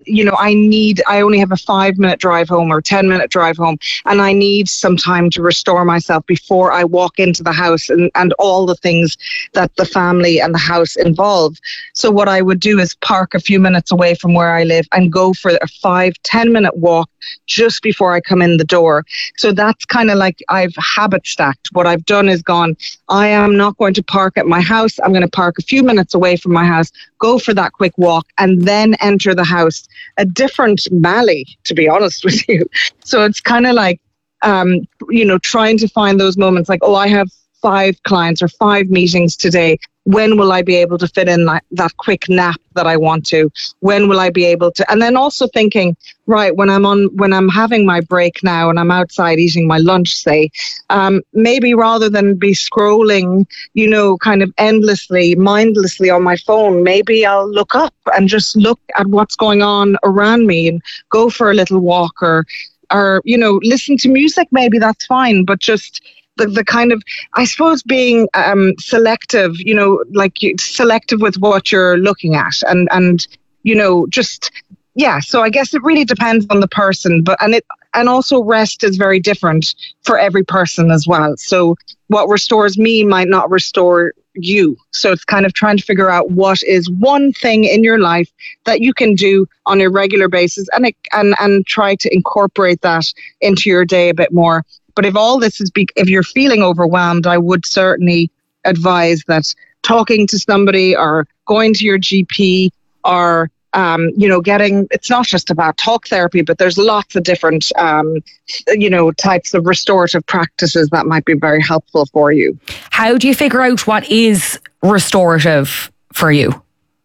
I only have a 5-minute drive home or 10-minute drive home, and I need some time to restore myself before I walk into the house and all the things that the family and the house involve. So what I would do is park a few minutes away from where I live and go for a 5-10 minute walk just before I come in the door. So that's kind of like I've habit stacked. What I've done is gone, I am not going to park at my house. I'm going to park a few minutes away from my house, go for that quick walk, and then enter the house. A different Mally, to be honest with you. So it's kind of like, trying to find those moments like, I have 5 clients or 5 meetings today. When will I be able to fit in that quick nap that I want to? When will I be able to? And then also thinking, right, when I'm having my break now and I'm outside eating my lunch, say, maybe rather than be scrolling, kind of endlessly, mindlessly on my phone, maybe I'll look up and just look at what's going on around me and go for a little walk or listen to music. Maybe that's fine, but just the kind of, I suppose, being selective, selective with what you're looking at and just, yeah. So I guess it really depends on the person, and also rest is very different for every person as well. So what restores me might not restore you. So it's kind of trying to figure out what is one thing in your life that you can do on a regular basis and try to incorporate that into your day a bit more. But if all this is, if you're feeling overwhelmed, I would certainly advise that talking to somebody or going to your GP or, it's not just about talk therapy, but there's lots of different, types of restorative practices that might be very helpful for you. How do you figure out what is restorative for you?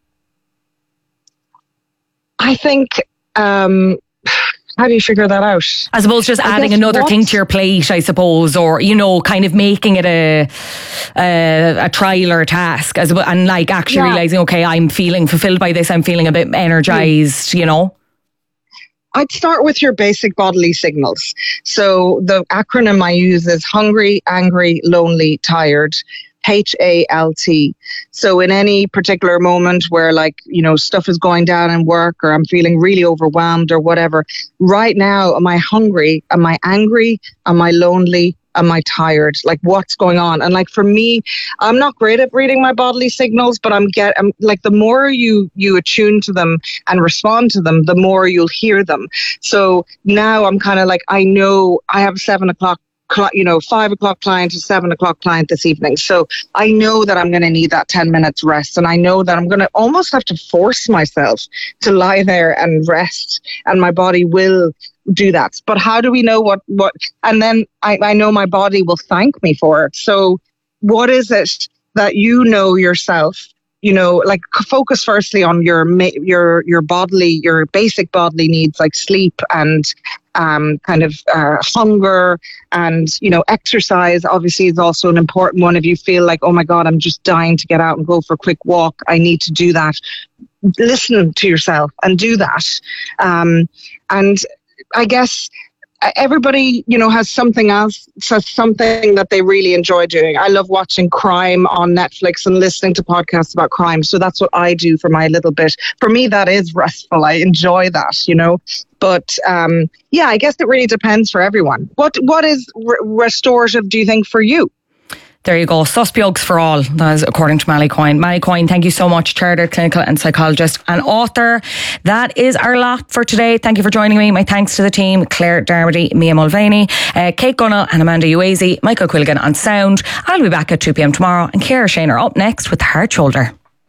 I think, how do you figure that out? I suppose just adding another thing to your plate, I suppose, or, kind of making it a trial or a task and like actually realising, okay, I'm feeling fulfilled by this, I'm feeling a bit energised, I'd start with your basic bodily signals. So the acronym I use is hungry, angry, lonely, tired. HALT. So in any particular moment where stuff is going down in work or I'm feeling really overwhelmed or whatever, right now, am I hungry? Am I angry? Am I lonely? Am I tired? Like, what's going on? And for me, I'm not great at reading my bodily signals, but I'm the more you attune to them and respond to them, the more you'll hear them. So now I'm kind of I know I have 7 o'clock 5 o'clock client to 7 o'clock client this evening. So I know that I'm going to need that 10 minutes rest. And I know that I'm going to almost have to force myself to lie there and rest. And my body will do that. But how do we know what, and then I know my body will thank me for it. So what is it that yourself, focus firstly on your basic bodily needs like sleep and hunger and, exercise obviously is also an important one. If you feel like, oh my God, I'm just dying to get out and go for a quick walk, I need to do that. Listen to yourself and do that. And I guess everybody, has something else, something that they really enjoy doing. I love watching crime on Netflix and listening to podcasts about crime. So that's what I do for my little bit. For me, that is restful. I enjoy that, But I guess it really depends for everyone. What is restorative, do you think, for you? There you go. Suspiogs for all. That is according to Mally Coyne. Mally Coyne, thank you so much. Chartered clinical and psychologist and author. That is our lot for today. Thank you for joining me. My thanks to the team. Claire Darmody, Mia Mulvaney, Kate Gunnell and Amanda Uazy, Michael Quilligan on sound. I'll be back at 2 p.m. tomorrow and Ciara Shane are up next with The Hard Shoulder.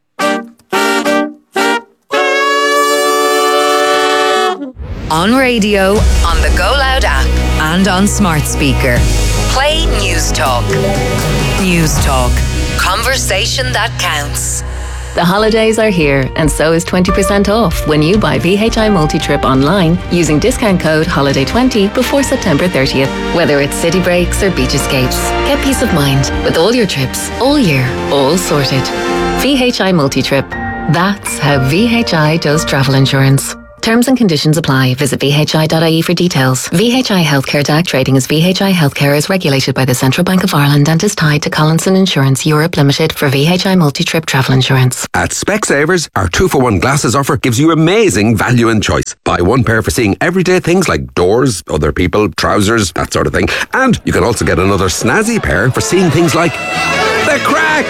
On radio, on the Go Loud app and on smart speaker. Play News Talk. News Talk. Conversation that counts. The holidays are here, and so is 20% off when you buy VHI Multi-Trip online using discount code HOLIDAY20 before September 30th. Whether it's city breaks or beach escapes, get peace of mind with all your trips, all year, all sorted. VHI Multi-Trip. That's how VHI does travel insurance. Terms and conditions apply. Visit vhi.ie for details. VHI Healthcare DAC trading as VHI Healthcare is regulated by the Central Bank of Ireland and is tied to Collinson Insurance Europe Limited for VHI multi-trip travel insurance. At Specsavers, our 2-for-1 glasses offer gives you amazing value and choice. Buy one pair for seeing everyday things like doors, other people, trousers, that sort of thing. And you can also get another snazzy pair for seeing things like the crack.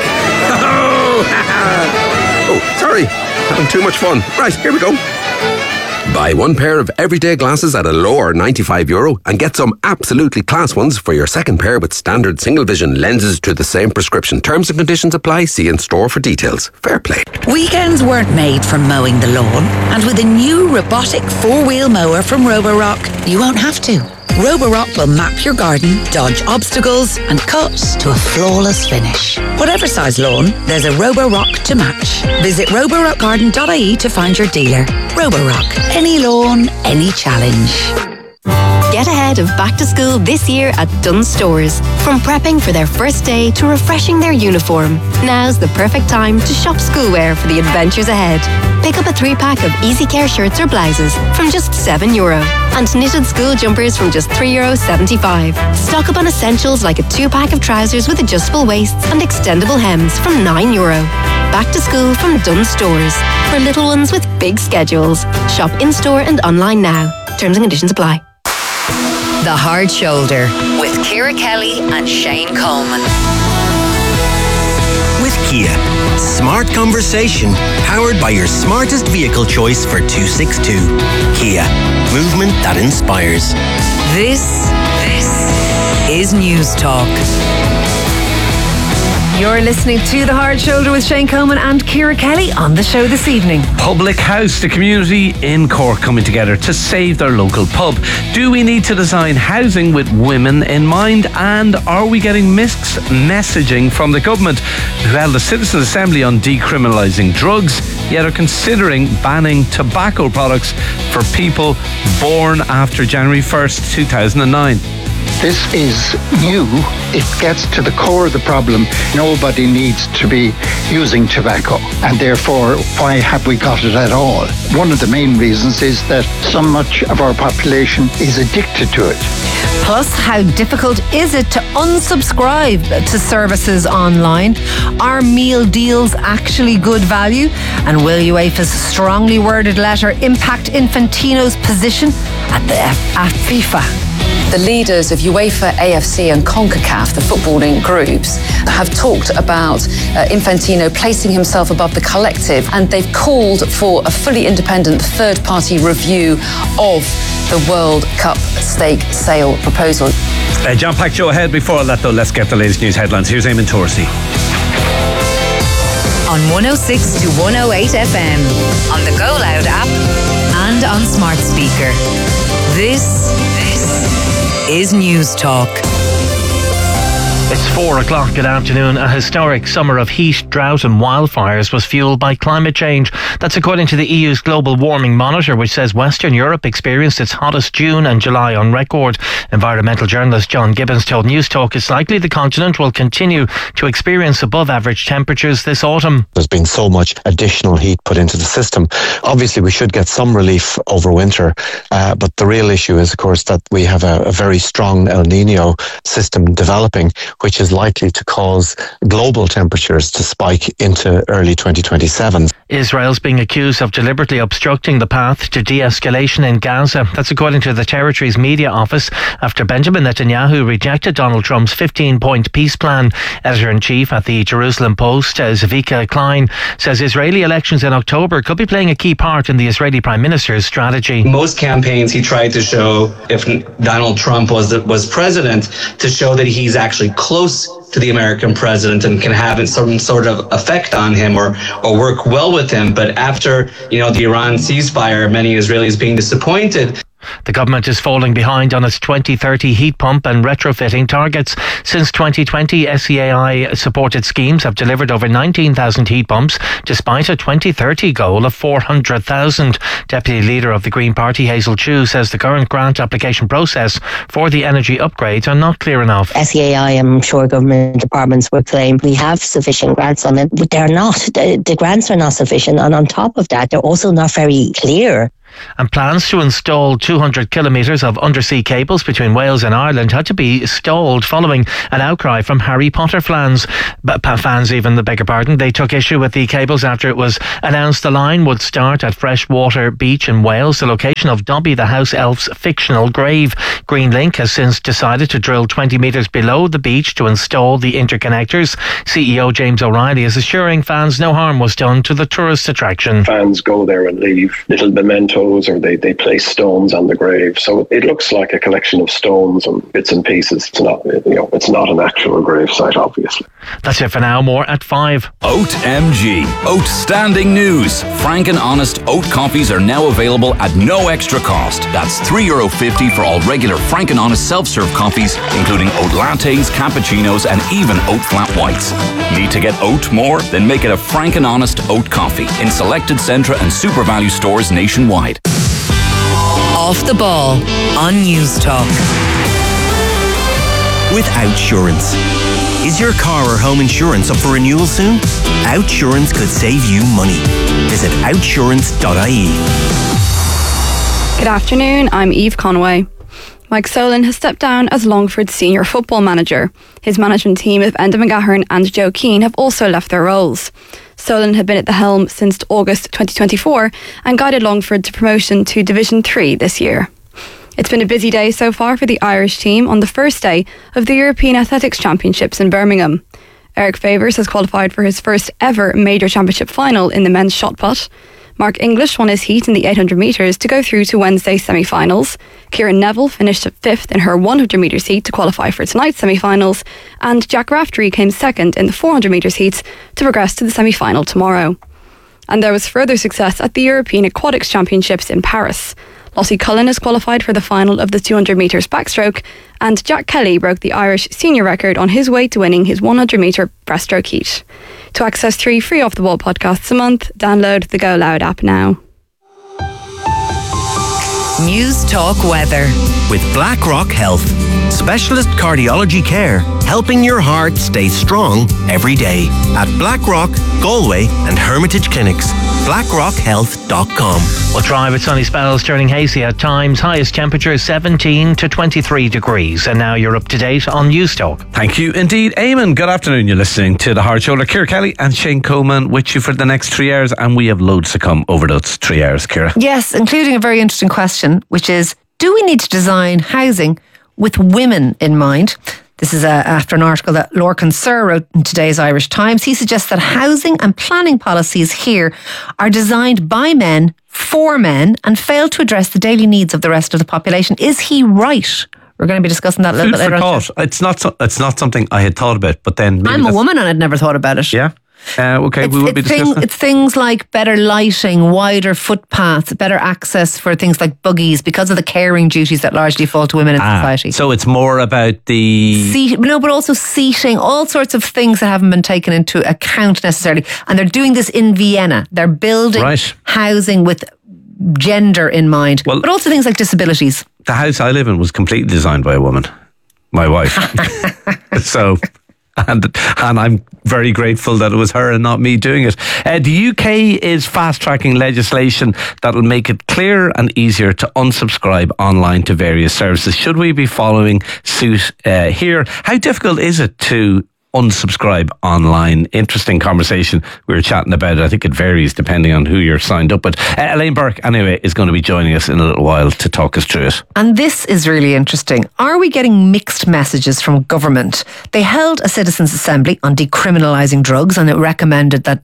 Oh, sorry. Having too much fun. Right, here we go. Buy one pair of everyday glasses at a lower €95 and get some absolutely class ones for your second pair with standard single vision lenses to the same prescription. Terms and conditions apply. See in store for details. Fair play. Weekends weren't made for mowing the lawn, and with a new robotic 4-wheel mower from Roborock, you won't have to. Roborock will map your garden, dodge obstacles and cut to a flawless finish. Whatever size lawn, there's a Roborock to match. Visit roborockgarden.ie to find your dealer. Roborock. Any lawn, any challenge. Get ahead of back to school this year at Dunnes Stores. From prepping for their first day to refreshing their uniform, now's the perfect time to shop schoolwear for the adventures ahead. Pick up a 3-pack of Easy Care shirts or blouses from just €7 and knitted school jumpers from just €3.75. Stock up on essentials like a 2-pack of trousers with adjustable waists and extendable hems from €9. Back to school from Dunnes Stores. For little ones with big schedules. Shop in-store and online now. Terms and conditions apply. The Hard Shoulder with Ciara Kelly and Shane Coleman. With Kia, smart conversation powered by your smartest vehicle choice for 262. Kia, movement that inspires. This is News Talk. You're listening to The Hard Shoulder with Shane Coleman and Ciara Kelly on the show this evening. Public House, the community in Cork coming together to save their local pub. Do we need to design housing with women in mind? And are we getting mixed messaging from the government, who held a citizen assembly on decriminalising drugs, yet are considering banning tobacco products for people born after January 1st, 2009? This is new. It gets to the core of the problem. Nobody needs to be using tobacco, and therefore, why have we got it at all? One of the main reasons is that so much of our population is addicted to it. Plus, how difficult is it to unsubscribe to services online? Are meal deals actually good value? And will UEFA's strongly worded letter impact Infantino's position at FIFA? The leaders of UEFA, AFC and CONCACAF, the footballing groups, have talked about Infantino placing himself above the collective, and they've called for a fully independent third-party review of the World Cup stake sale proposal. John Pack Joe ahead. Before that though, let's get the latest news headlines. Here's Eamon Torsey. On 106 to 108 FM, on the Go Loud app and on smart speaker. This is News Talk. It's 4 o'clock. Good afternoon. A historic summer of heat, drought and wildfires was fuelled by climate change. That's according to the EU's Global Warming Monitor, which says Western Europe experienced its hottest June and July on record. Environmental journalist John Gibbons told News Talk it's likely the continent will continue to experience above average temperatures this autumn. There's been so much additional heat put into the system. Obviously we should get some relief over winter, but the real issue is of course that we have a very strong El Nino system developing, which is likely to cause global temperatures to spike into early 2027. Israel's being accused of deliberately obstructing the path to de-escalation in Gaza. That's according to the territory's media office after Benjamin Netanyahu rejected Donald Trump's 15-point peace plan. Editor-in-chief at the Jerusalem Post, Zvika Klein, says Israeli elections in October could be playing a key part in the Israeli Prime Minister's strategy. Most campaigns he tried to show, if Donald Trump was president, to show that he's actually close to the American president and can have some sort of effect on him or work well with him. But after, the Iran ceasefire, many Israelis being disappointed. The government is falling behind on its 2030 heat pump and retrofitting targets. Since 2020, SEAI-supported schemes have delivered over 19,000 heat pumps, despite a 2030 goal of 400,000. Deputy Leader of the Green Party, Hazel Chu, says the current grant application process for the energy upgrades are not clear enough. SEAI, I'm sure government departments will claim we have sufficient grants on it, but they're not. The grants are not sufficient, and on top of that, they're also not very clear. And plans to install 200 kilometres of undersea cables between Wales and Ireland had to be stalled following an outcry from Harry Potter fans. They took issue with the cables after it was announced the line would start at Freshwater Beach in Wales, the location of Dobby the House Elf's fictional grave. Greenlink has since decided to drill 20 metres below the beach to install the interconnectors. CEO James O'Reilly is assuring fans no harm was done to the tourist attraction. Fans go there and leave little mementos, or they place stones on the grave. So it looks like a collection of stones and bits and pieces. It's not, it's not an actual grave site, obviously. That's it for now. More at 5. Oat MG. Outstanding news. Frank and Honest oat coffees are now available at no extra cost. That's €3.50 for all regular Frank and Honest self-serve coffees, including oat lattes, cappuccinos, and even oat flat whites. Need to get oat more? Then make it a Frank and Honest oat coffee in selected Centra and Super Value stores nationwide. Off the Ball on News Talk. With Outsurance. Is your car or home insurance up for renewal soon? Outsurance could save you money. Visit outsurance.ie. Good afternoon, I'm Eve Conway. Mike Solon has stepped down as Longford's senior football manager. His management team of Enda McGahern and Joe Keane have also left their roles. Solon had been at the helm since August 2024 and guided Longford to promotion to Division 3 this year. It's been a busy day so far for the Irish team on the first day of the European Athletics Championships in Birmingham. Eric Favours has qualified for his first ever major championship final in the men's shot put. Mark English won his heat in the 800 metres to go through to Wednesday's semi-finals. Kieran Neville finished 5th in her 100 metres heat to qualify for tonight's semi-finals, and Jack Raftery came 2nd in the 400 metres heats to progress to the semi-final tomorrow. And there was further success at the European Aquatics Championships in Paris. Lossie Cullen has qualified for the final of the 200 metres backstroke, and Jack Kelly broke the Irish senior record on his way to winning his 100 metre breaststroke heat. To access 3 free Off the Ball podcasts a month, download the Go Loud app now. News Talk weather. With BlackRock Health. Specialist cardiology care, helping your heart stay strong every day. At BlackRock, Galway and Hermitage Clinics. BlackRockHealth.com. We'll try with sunny spells turning hazy at times. Highest temperature 17 to 23 degrees. And now you're up to date on News Talk. Thank you indeed, Eamon. Good afternoon. You're listening to The Hard Shoulder. Ciara Kelly and Shane Coleman with you for the next 3 hours, and we have loads to come over those 3 hours, Ciara. Yes, including a very interesting question, which is, do we need to design housing with women in mind? This is after an article that Lorcan Sir wrote in today's Irish Times. He suggests that housing and planning policies here are designed by men, for men, and fail to address the daily needs of the rest of the population. Is he right? We're going to be discussing that a little bit later on. It's not something I had thought about, but then... I'm a woman and I'd never thought about it. Yeah? Okay, we will be discussing It's things like better lighting, wider footpaths, better access for things like buggies because of the caring duties that largely fall to women in society. So it's more about the... but also seating, all sorts of things that haven't been taken into account necessarily. And they're doing this in Vienna. They're building housing with gender in mind, but also things like disabilities. The house I live in was completely designed by a woman, my wife. So... And I'm very grateful that it was her and not me doing it. The UK is fast-tracking legislation that'll make it clearer and easier to unsubscribe online to various services. Should we be following suit here? How difficult is it to unsubscribe online? Interesting conversation. We were chatting about it. I think it varies depending on who you're signed up with. Elaine Burke, anyway, is going to be joining us in a little while to talk us through it. And this is really interesting. Are we getting mixed messages from government? They held a citizens' assembly on decriminalising drugs, and it recommended that,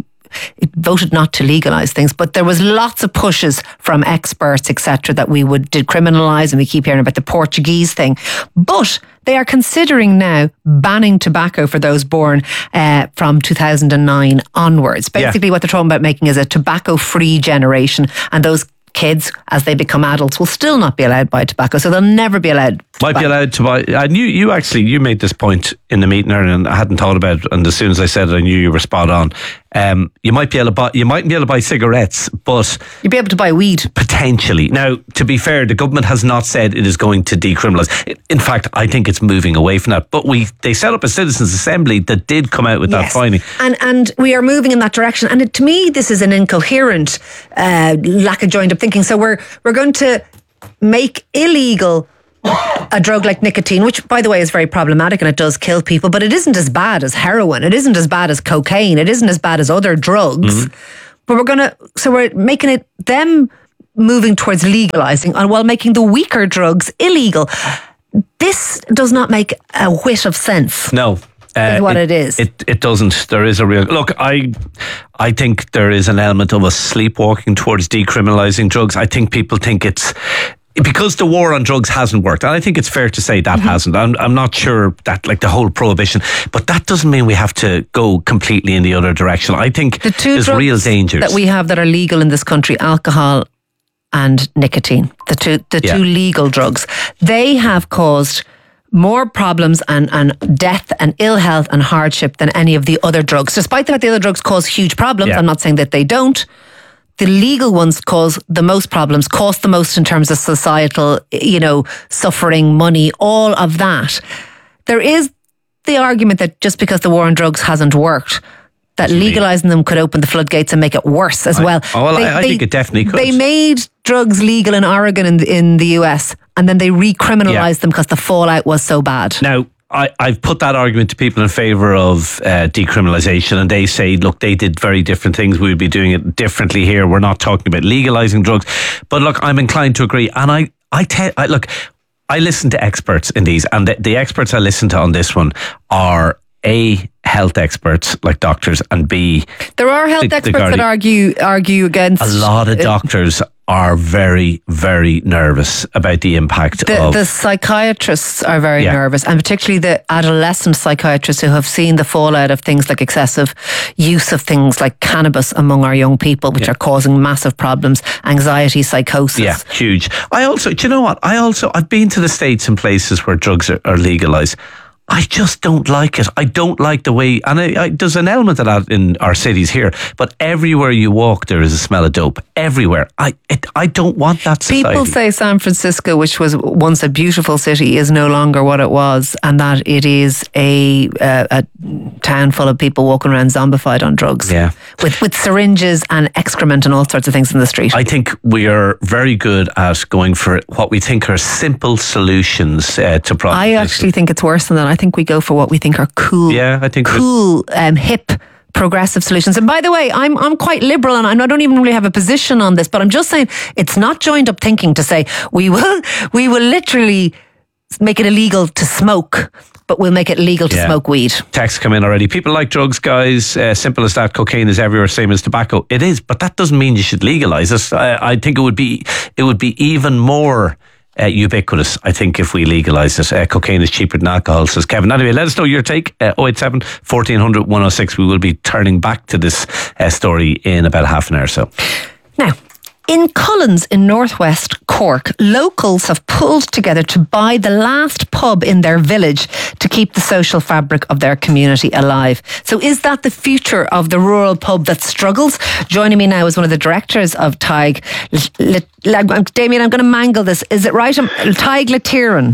it voted not to legalise things, but there was lots of pushes from experts, etc., that we would decriminalise, and we keep hearing about the Portuguese thing. But they are considering now banning tobacco for those born from 2009 onwards. Basically, what they're talking about making is a tobacco-free generation, and those kids, as they become adults, will still not be allowed to buy tobacco, so they'll never be allowed might be allowed to buy. I knew you made this point in the meeting earlier, and I hadn't thought about it, and as soon as I said it, I knew you were spot on. You might be able to buy cigarettes, but you'd be able to buy weed potentially. Now, to be fair, the government has not said it is going to decriminalise. In fact, I think it's moving away from that. But they set up a citizens' assembly that did come out with that finding, and we are moving in that direction. And to me, this is an incoherent lack of joined up thinking. So we're going to make illegal a drug like nicotine, which, by the way, is very problematic and it does kill people, but it isn't as bad as heroin. It isn't as bad as cocaine. It isn't as bad as other drugs. But we're making it them moving towards legalizing and while making the weaker drugs illegal. This does not make a whit of sense. No. What it is. It doesn't. There is a real... Look, I think there is an element of us sleepwalking towards decriminalising drugs. I think people think it's... Because the war on drugs hasn't worked, and I think it's fair to say that hasn't. I'm not sure that, like, the whole prohibition, but that doesn't mean we have to go completely in the other direction. I think there's real dangers that we have that are legal in this country: alcohol and nicotine. The two legal drugs. They have caused more problems and death and ill health and hardship than any of the other drugs. Despite the fact the other drugs cause huge problems, I'm not saying that they don't. The legal ones cause the most problems, cost the most in terms of societal, suffering, money, all of that. There is the argument that just because the war on drugs hasn't worked, that legalising them could open the floodgates and make it worse as well. I think it definitely could. They made drugs legal in Oregon in the US, and then they recriminalised them because the fallout was so bad. Now, I've put that argument to people in favour of decriminalisation, and they say, look, they did very different things. We'd be doing it differently here. We're not talking about legalising drugs. But look, I'm inclined to agree. And I listen to experts in these, and the experts I listen to on this one are A, health experts like doctors, and B, there are health experts that argue against. A lot of doctors are very, very nervous about the impact of... The psychiatrists are very nervous, and particularly the adolescent psychiatrists who have seen the fallout of things like excessive use of things like cannabis among our young people, which are causing massive problems, anxiety, psychosis. Yeah, huge. Do you know what? I've been to the States in places where drugs are legalised. I just don't like it. I don't like the way, and there's an element of that in our cities here, but everywhere you walk there is a smell of dope. Everywhere. I don't want that society. People say San Francisco, which was once a beautiful city, is no longer what it was, and that it is a town full of people walking around zombified on drugs. Yeah. With syringes and excrement and all sorts of things in the street. I think we are very good at going for what we think are simple solutions to problems. I actually think it's worse than that. I think we go for what we think are cool. Yeah, I think cool, hip, progressive solutions. And by the way, I'm quite liberal, and I don't even really have a position on this, but I'm just saying it's not joined up thinking to say we will literally make it illegal to smoke, but we'll make it legal to smoke weed. Texts come in already. People like drugs, guys. Simple as that. Cocaine is everywhere, same as tobacco. It is, but that doesn't mean you should legalise it. I think it would be even more ubiquitous, I think, if we legalise it. Cocaine is cheaper than alcohol, says Kevin. Anyway, let us know your take. 087 1400 106. We will be turning back to this story in about half an hour or so. Now, in Cullens in northwest Cork, locals have pulled together to buy the last pub in their village to keep the social fabric of their community alive. So is that the future of the rural pub that struggles? Joining me now is one of the directors of Taig. Damien, I'm going to mangle this. Is it right? Taig Latiran.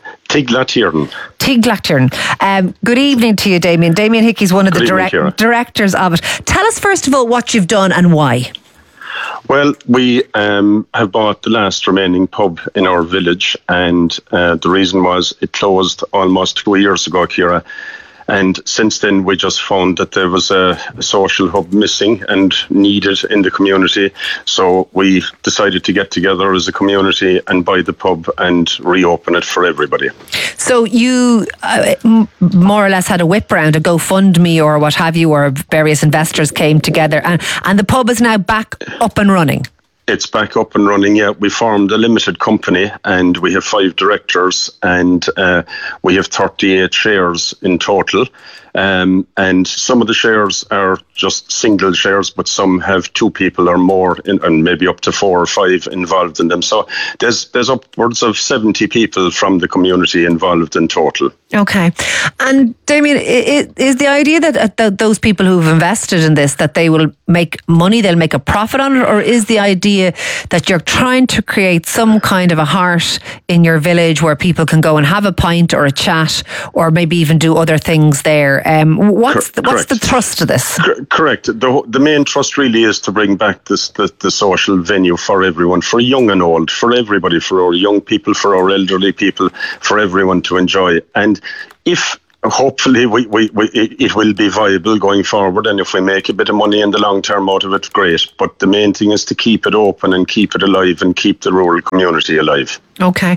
Tiglatyrn. Good evening to you, Damien. Damien Hickey's one of the directors of it. Tell us first of all what you've done and why. Well, we have bought the last remaining pub in our village, and the reason was it closed almost 2 years ago, Ciara. And since then, we just found that there was a social hub missing and needed in the community. So we decided to get together as a community and buy the pub and reopen it for everybody. So you more or less had a whip round, a GoFundMe or what have you, or various investors came together, and the pub is now back up and running. It's back up and running, yeah. We formed a limited company and we have 5 directors and we have 38 shares in total. And some of the shares are just single shares, but some have 2 people or more, and maybe up to 4 or 5 involved in them. So there's upwards of 70 people from the community involved in total. Okay. And Damien, is the idea that those people who've invested in this, that they will make money, they'll make a profit on it, or is the idea that you're trying to create some kind of a heart in your village where people can go and have a pint or a chat, or maybe even do other things there? What's the thrust of this? Correct. The main thrust really is to bring back the social venue for everyone, for young and old, for everybody, for our young people, for our elderly people, for everyone to enjoy. And if hopefully it will be viable going forward, and if we make a bit of money in the long term out of it, great. But the main thing is to keep it open and keep it alive and keep the rural community alive. Okay.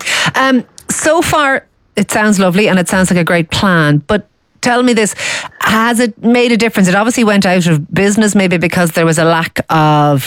So far, it sounds lovely and it sounds like a great plan, but tell me this, has it made a difference? It obviously went out of business, maybe because there was a lack of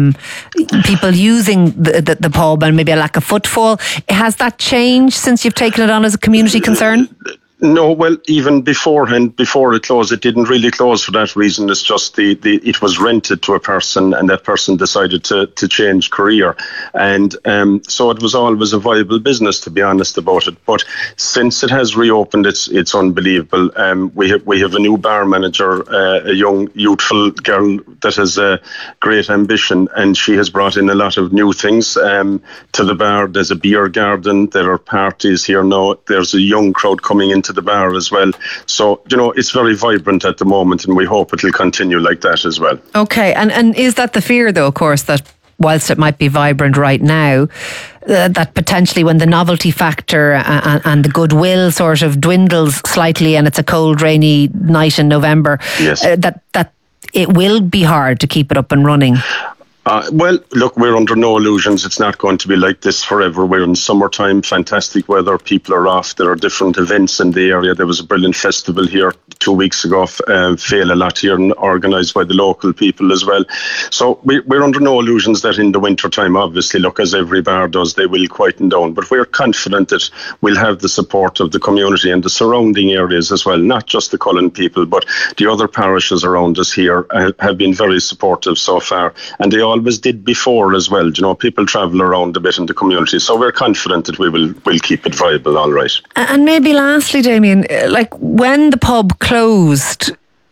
people using the pub and maybe a lack of footfall. Has that changed since you've taken it on as a community concern? No, well, even beforehand, before it closed, it didn't really close for that reason. It's just it was rented to a person, and that person decided to change career. And so it was always a viable business, to be honest about it. But since it has reopened, it's unbelievable. We have a new bar manager, a young, youthful girl that has a great ambition, and she has brought in a lot of new things to the bar. There's a beer garden, there are parties here now, there's a young crowd coming into the bar as well. So, it's very vibrant at the moment, and we hope it will continue like that as well. Okay, and is that the fear, though, of course, that whilst it might be vibrant right now, that potentially when the novelty factor and the goodwill sort of dwindles slightly and it's a cold, rainy night in November, yes. That it will be hard to keep it up and running? Well, look, we're under no illusions. It's not going to be like this forever. We're in summertime, fantastic weather, people are off. There are different events in the area. There was a brilliant festival here 2 weeks ago, Fail a Lot here, and organised by the local people as well. So we're under no illusions that in the winter time, obviously, look, as every bar does, they will quieten down. But we're confident that we'll have the support of the community and the surrounding areas as well, not just the Cullen people, but the other parishes around us here have been very supportive so far. And they always did before as well. People travel around a bit in the community. So we're confident that we'll keep it viable, all right. And maybe lastly, Damien, like when the pub closed,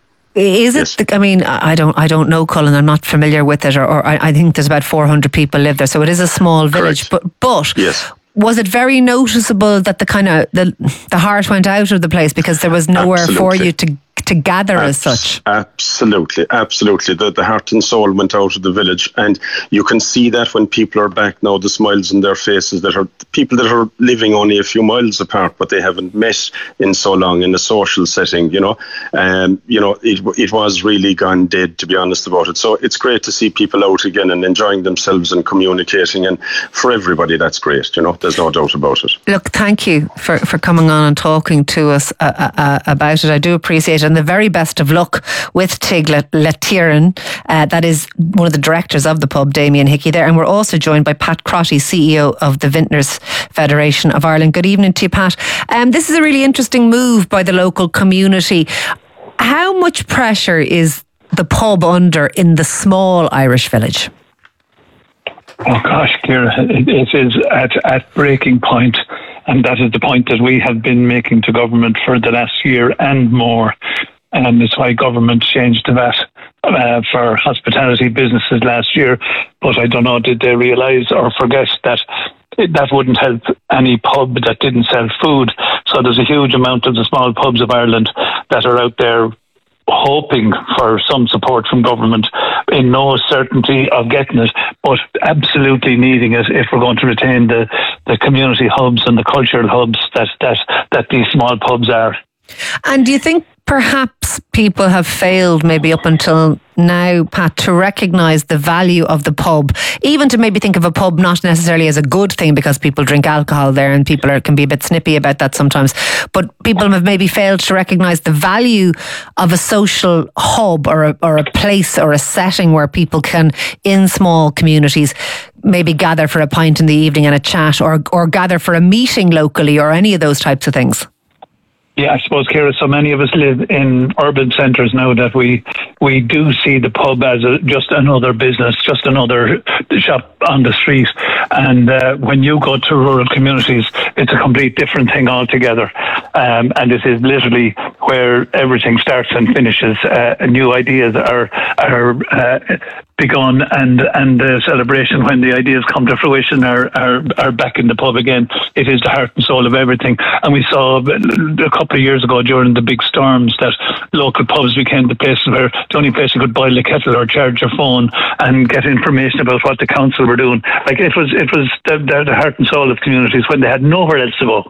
is it? Yes. I mean, I don't know Cullen. I'm not familiar with it, or I think there's about 400 people live there, so it is a small village. Correct. But yes. Was it very noticeable that the heart went out of the place because there was nowhere Absolutely. For you to gather as such? Absolutely. The heart and soul went out of the village, and you can see that when people are back now, the smiles on their faces, that are people that are living only a few miles apart, but they haven't met in so long in a social setting, it was really gone dead, to be honest about it. So it's great to see people out again and enjoying themselves and communicating, and for everybody that's great, there's no doubt about it. Look, thank you for coming on and talking to us about it. I do appreciate it. And the very best of luck with Tig Letiran. That is one of the directors of the pub, Damien Hickey there. And we're also joined by Pat Crotty, CEO of the Vintners Federation of Ireland. Good evening to you, Pat. This is a really interesting move by the local community. How much pressure is the pub under in the small Irish village? Oh gosh, Ciara, it is at breaking point. And that is the point that we have been making to government for the last year and more. And it's why government changed the VAT for hospitality businesses last year. But I don't know, did they realise or forget that that wouldn't help any pub that didn't sell food? So there's a huge amount of the small pubs of Ireland that are out there hoping for some support from government, in no certainty of getting it, but absolutely needing it if we're going to retain the community hubs and the cultural hubs that these small pubs are. And do you think perhaps people have failed maybe up until now, Pat, to recognise the value of the pub, even to maybe think of a pub not necessarily as a good thing because people drink alcohol there and people can be a bit snippy about that sometimes, but people have maybe failed to recognise the value of a social hub or a place or a setting where people can, in small communities, maybe gather for a pint in the evening and a chat, or gather for a meeting locally, or any of those types of things. Yeah, I suppose, Ciara, so many of us live in urban centres now that we do see the pub as just another business, just another shop on the street. And when you go to rural communities, it's a complete different thing altogether. And it is literally where everything starts and finishes. New ideas are begun, and the celebration when the ideas come to fruition are back in the pub again. It is the heart and soul of everything. And we saw a couple of years ago during the big storms that local pubs became the place where the only place you could boil a kettle or charge your phone and get information about what the council were doing. Like it was the heart and soul of communities when they had nowhere else to go.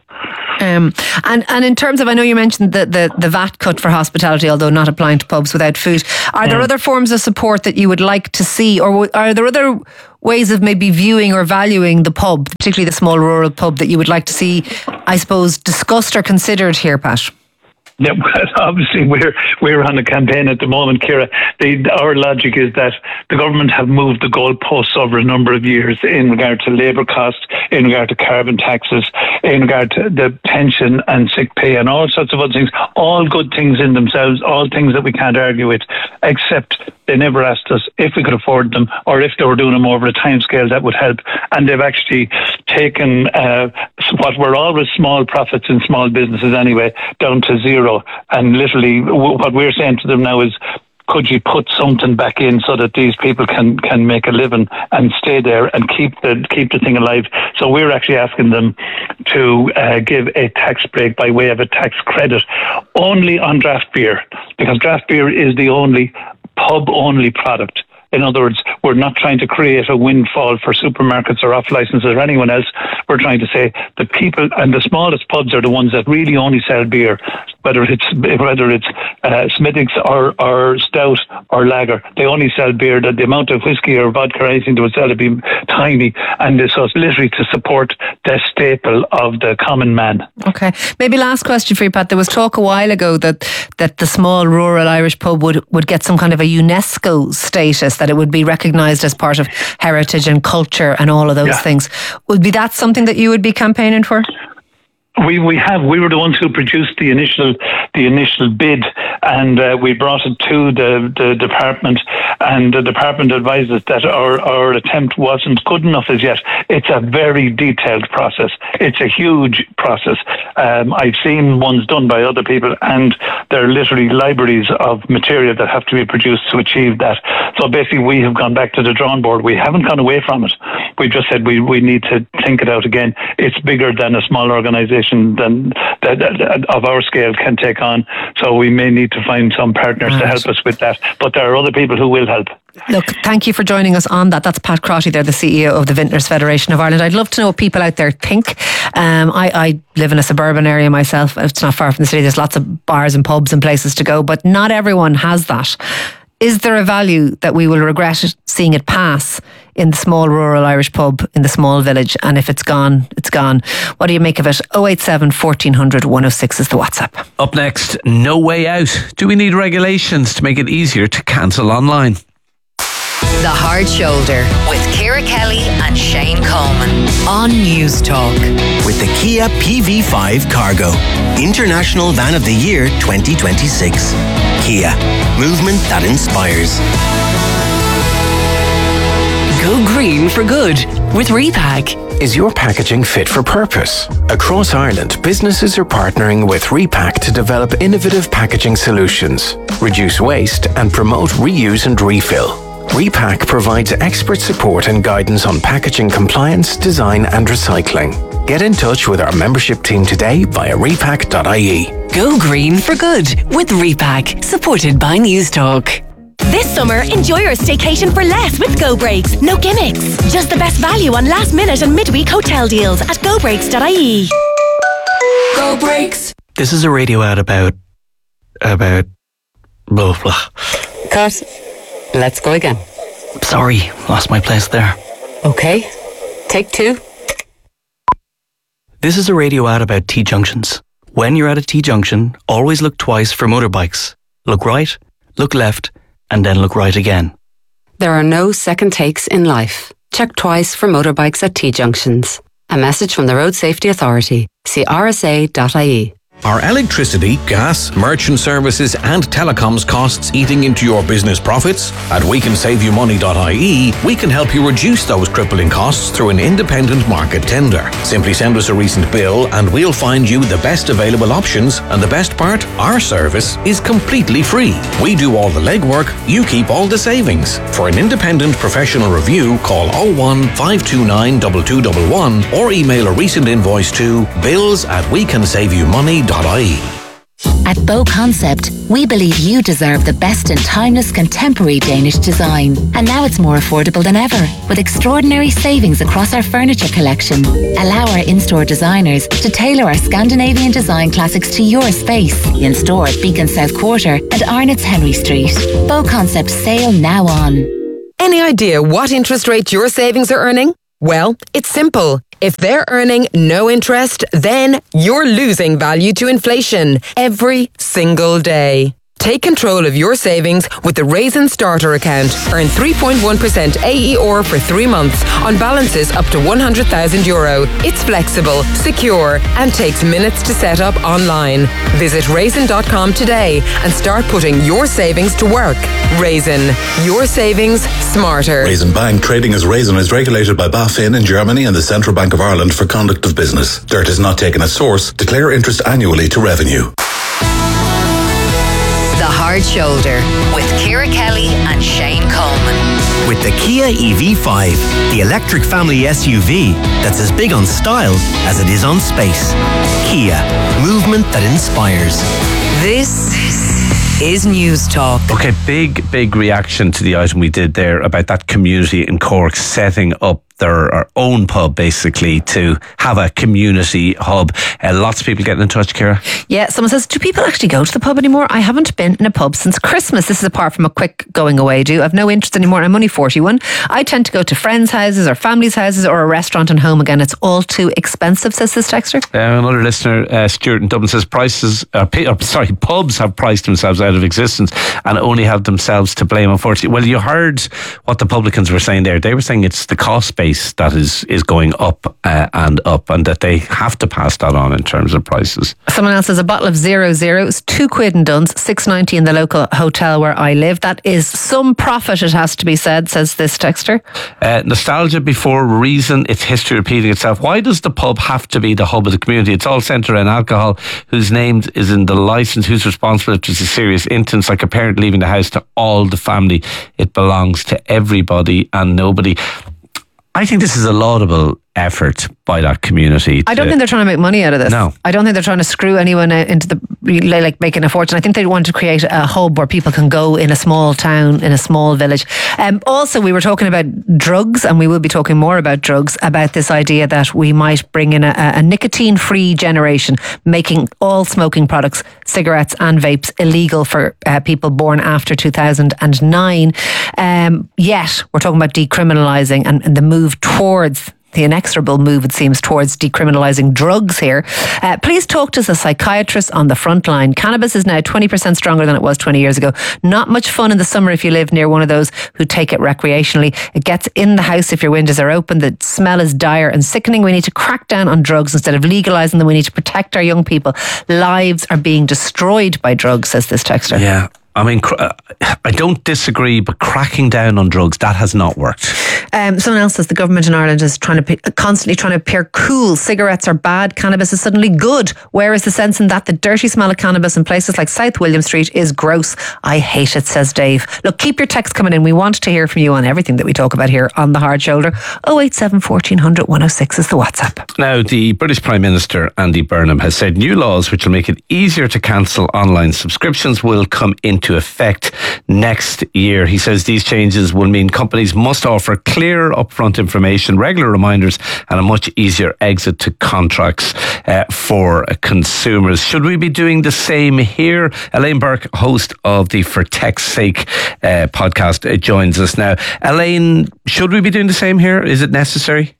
And in terms of, I know you mentioned the VAT cut for hospitality, although not applying to pubs without food. Are there other forms of support that you would like to see, or are there other ways of maybe viewing or valuing the pub, particularly the small rural pub, that you would like to see, I suppose, discussed or considered here, Pat? Yeah, well, obviously we're on a campaign at the moment, Ciara. Our logic is that the government have moved the goalposts over a number of years in regard to labour costs, in regard to carbon taxes, in regard to the pension and sick pay and all sorts of other things. All good things in themselves, all things that we can't argue with, except they never asked us if we could afford them or if they were doing them over a timescale that would help. And they've actually taken what were always small profits in small businesses anyway, down to zero. And literally what we're saying to them now is, could you put something back in so that these people can make a living and stay there and keep the thing alive? So we're actually asking them to give a tax break by way of a tax credit only on draft beer, because draft beer is the only pub-only product. In other words, we're not trying to create a windfall for supermarkets or off-licenses or anyone else. We're trying to say the people, and the smallest pubs are the ones that really only sell beer, whether it's Smithwick's or Stout or Lager. They only sell beer. That the amount of whiskey or vodka or anything they would sell would be tiny. And so it's literally to support the staple of the common man. Okay. Maybe last question for you, Pat. There was talk a while ago that the small rural Irish pub would get some kind of a UNESCO status, that it would be recognised as part of heritage and culture and all of those things. Would be that something that you would be campaigning for? We were the ones who produced the initial bid, and we brought it to the department, and the department advised us that our attempt wasn't good enough as yet. It's a very detailed process. It's a huge process. I've seen ones done by other people, and they're literally libraries of material that have to be produced to achieve that. So basically we have gone back to the drawing board. We haven't gone away from it. We just said we need to think it out again. It's bigger than a small organisation than that of our scale can take on. So we may need to find some partners to help us with that. But there are other people who will help. Look, thank you for joining us on that. That's Pat Crotty there, the CEO of the Vintners Federation of Ireland. I'd love to know what people out there think. I live in a suburban area myself. It's not far from the city. There's lots of bars and pubs and places to go, but not everyone has that. Is there a value that we will regret seeing it pass in the small rural Irish pub in the small village? And if it's gone, it's gone. What do you make of it? 087 1400 106 is the WhatsApp. Up next, No Way Out. Do we need regulations to make it easier to cancel online? The Hard Shoulder with Ciara Kelly and Shane Coleman on News Talk. With the Kia PV5 Cargo, International Van of the Year 2026. Kia, movement that inspires. Go green for good with Repack. Is your packaging fit for purpose? Across Ireland, businesses are partnering with Repack to develop innovative packaging solutions, reduce waste and promote reuse and refill. Repack provides expert support and guidance on packaging compliance, design and recycling. Get in touch with our membership team today via repack.ie. Go green for good with Repack, supported by News Talk. This summer, enjoy your staycation for less with Go Breaks. No gimmicks. Just the best value on last minute and midweek hotel deals at gobreaks.ie. Go Breaks. This is a radio ad about blah blah. Cut. Let's go again. Sorry, lost my place there. Okay. Take two. This is a radio ad about T-junctions. When you're at a T-junction, always look twice for motorbikes. Look right, look left, and then look right again. There are no second takes in life. Check twice for motorbikes at T-junctions. A message from the Road Safety Authority. See rsa.ie. Are electricity, gas, merchant services and telecoms costs eating into your business profits? At wecansaveyoumoney.ie, we can help you reduce those crippling costs through an independent market tender. Simply send us a recent bill and we'll find you the best available options, and the best part, our service is completely free. We do all the legwork, you keep all the savings. For an independent professional review, call 01 529 2211 or email a recent invoice to bills@wecansaveyoumoney.ie. At Bow Concept, we believe you deserve the best in timeless contemporary Danish design. And now it's more affordable than ever, with extraordinary savings across our furniture collection. Allow our in-store designers to tailor our Scandinavian design classics to your space. In store at Beacon South Quarter and Arnott's Henry Street. Bow Concept sale now on. Any idea what interest rate your savings are earning? Well, it's simple. If they're earning no interest, then you're losing value to inflation every single day. Take control of your savings with the Raisin Starter account. Earn 3.1% AER for 3 months on balances up to €100,000. It's flexible, secure, and takes minutes to set up online. Visit raisin.com today and start putting your savings to work. Raisin, your savings smarter. Raisin Bank, trading as Raisin, is regulated by BaFin in Germany and the Central Bank of Ireland for conduct of business. Dirt is not taken at source. Declare interest annually to revenue. The Hard Shoulder with Ciara Kelly and Shane Coleman. With the Kia EV5, the electric family SUV that's as big on style as it is on space. Kia, movement that inspires. This is News Talk. Okay, big reaction to the item we did there about that community in Cork setting up their own pub, basically, to have a community hub. Lots of people getting in touch, Ciara. Yeah, someone says, do people actually go to the pub anymore? I haven't been in a pub since Christmas. This is apart from a quick going away do. I've no interest anymore. I'm only 41. I tend to go to friends' houses or families' houses or a restaurant and home again. It's all too expensive, says this texter. Another listener, Stuart in Dublin, says pubs have priced themselves out of existence and only have themselves to blame, unfortunately. Well, you heard what the publicans were saying there. They were saying it's the cost base that is going up and up, and that they have to pass that on in terms of prices. Someone else says a bottle of 0.0 is £2 in Duns, $6.90 in the local hotel where I live. That is some profit, it has to be said, says this texter. Nostalgia before reason, it's history repeating itself. Why does the pub have to be the hub of the community? It's all centred around alcohol, whose name is in the licence, who's responsible if there's a serious instance, like a parent leaving the house, to all the family. It belongs to everybody and nobody. I think this is a laudable effort by that community. I don't think they're trying to make money out of this. No. I don't think they're trying to screw anyone into the making a fortune. I think they want to create a hub where people can go in a small town, in a small village. Also, we were talking about drugs, and we will be talking more about drugs, about this idea that we might bring in a nicotine-free generation, making all smoking products, cigarettes and vapes, illegal for people born after 2009. Yet, we're talking about decriminalising and the move towards the inexorable move, it seems, towards decriminalising drugs here. Please talk to us, a psychiatrist on the front line. Cannabis is now 20% stronger than it was 20 years ago. Not much fun in the summer if you live near one of those who take it recreationally. It gets in the house if your windows are open. The smell is dire and sickening. We need to crack down on drugs instead of legalising them. We need to protect our young people. Lives are being destroyed by drugs, says this texter. Yeah. I mean, I don't disagree, but cracking down on drugs, that has not worked. Someone else says the government in Ireland is constantly trying to appear cool. Cigarettes are bad, cannabis is suddenly good. Where is the sense in that? The dirty smell of cannabis in places like South William Street is gross. I hate it, says Dave. Look, keep your texts coming in. We want to hear from you on everything that we talk about here on The Hard Shoulder. 087 1400 106 is the WhatsApp. Now, the British Prime Minister, Andy Burnham, has said new laws which will make it easier to cancel online subscriptions will come into effect next year. He says these changes will mean companies must offer clear upfront information, regular reminders and a much easier exit to contracts for consumers. Should we be doing the same here? Elaine Burke, host of the For Tech's Sake podcast, joins us now. Elaine, should we be doing the same here? Is it necessary?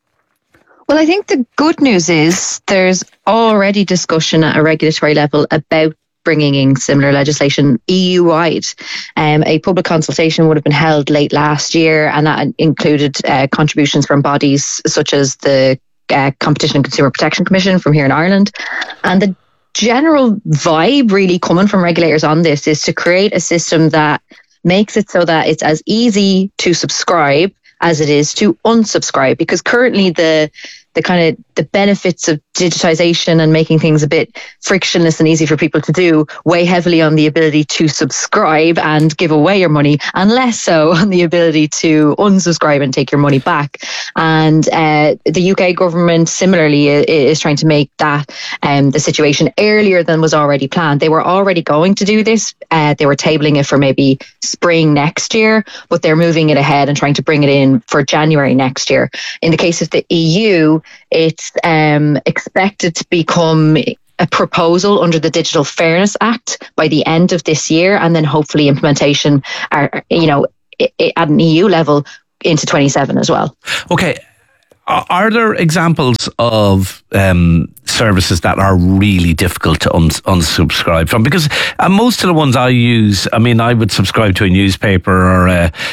Well, I think the good news is there's already discussion at a regulatory level about bringing in similar legislation EU-wide. A public consultation would have been held late last year, and that included contributions from bodies such as the Competition and Consumer Protection Commission from here in Ireland. And the general vibe really coming from regulators on this is to create a system that makes it so that it's as easy to subscribe as it is to unsubscribe, because currently the benefits of digitization and making things a bit frictionless and easy for people to do weigh heavily on the ability to subscribe and give away your money, and less so on the ability to unsubscribe and take your money back. And the UK government similarly is trying to make that the situation earlier than was already planned. They were already going to do this. They were tabling it for maybe spring next year, but they're moving it ahead and trying to bring it in for January next year. In the case of the EU, it's expected to become a proposal under the Digital Fairness Act by the end of this year, and then hopefully implementation at an EU level into 27 as well. Okay. Are there examples of services that are really difficult to unsubscribe from? Because most of the ones I use, I mean, I would subscribe to a newspaper or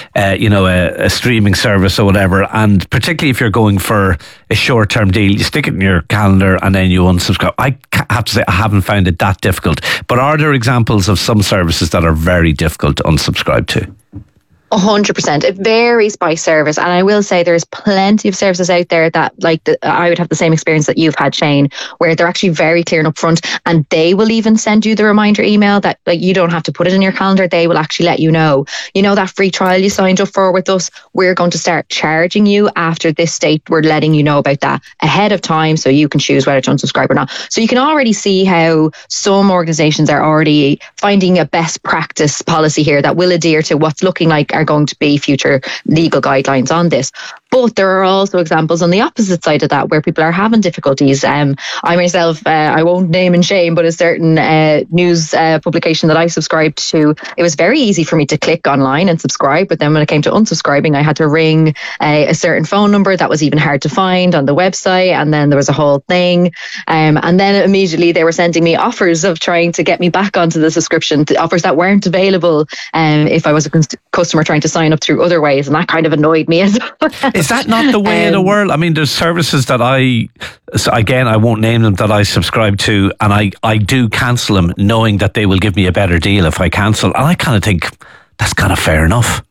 a streaming service or whatever, and particularly if you're going for a short-term deal, you stick it in your calendar and then you unsubscribe. I have to say I haven't found it that difficult. But are there examples of some services that are very difficult to unsubscribe to? 100%. It varies by service. And I will say there's plenty of services out there that I would have the same experience that you've had, Shane, where they're actually very clear and upfront, and they will even send you the reminder email that you don't have to put it in your calendar. They will actually let you know, that free trial you signed up for with us, we're going to start charging you after this date. We're letting you know about that ahead of time so you can choose whether to unsubscribe or not. So you can already see how some organisations are already finding a best practice policy here that will adhere to what's looking like are going to be future legal guidelines on this. But there are also examples on the opposite side of that where people are having difficulties. I myself, I won't name and shame, but a certain news publication that I subscribed to, it was very easy for me to click online and subscribe. But then when it came to unsubscribing, I had to ring a certain phone number that was even hard to find on the website. And then there was a whole thing. And then immediately they were sending me offers of trying to get me back onto the subscription, offers that weren't available if I was a customer trying to sign up through other ways. And that kind of annoyed me as well. Is that not the way of the world? I mean, there's services that I won't name them, that I subscribe to, and I do cancel them knowing that they will give me a better deal if I cancel. And I kind of think that's kind of fair enough.